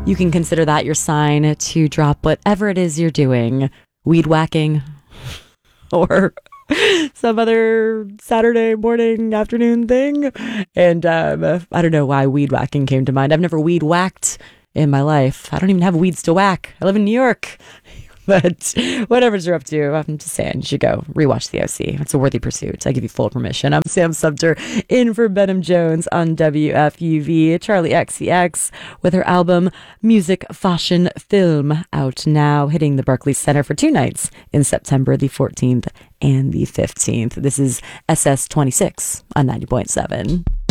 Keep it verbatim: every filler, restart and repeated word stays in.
you can consider that your sign to drop whatever it is you're doing, weed whacking or some other Saturday morning, afternoon thing. And um, I don't know why weed whacking came to mind. I've never weed whacked in my life. I don't even have weeds to whack. I live in New York. But whatever you're up to, I'm just saying you should go rewatch The O C. It's a worthy pursuit. I give you full permission. I'm Sam Sumter in for Benham Jones on W F U V. Charlie X C X with her album Music, Fashion, Film out now, hitting the Barclays Center for two nights in September the fourteenth and the fifteenth. This is S S twenty-six on ninety point seven.